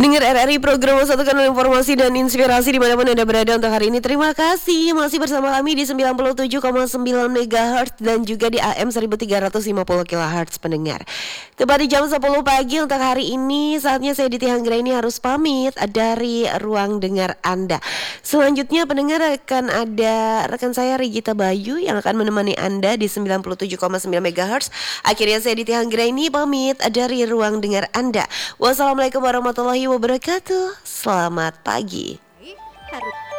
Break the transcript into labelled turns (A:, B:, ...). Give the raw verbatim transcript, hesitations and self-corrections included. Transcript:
A: Pendengar R R I program satu kanal informasi dan inspirasi dimanapun Anda berada untuk hari ini. Terima kasih masih bersama kami di sembilan puluh tujuh koma sembilan megahertz dan juga di A M seribu tiga ratus lima puluh kilohertz pendengar. Tepat di jam sepuluh pagi untuk hari ini, saatnya saya Diti Anggraini harus pamit dari ruang dengar Anda. Selanjutnya pendengar akan ada rekan saya Regita Bayu yang akan menemani Anda di sembilan puluh tujuh koma sembilan megahertz. Akhirnya saya Diti Anggraini pamit dari ruang dengar Anda. Wassalamualaikum warahmatullahi wabarakatuh. Selamat pagi.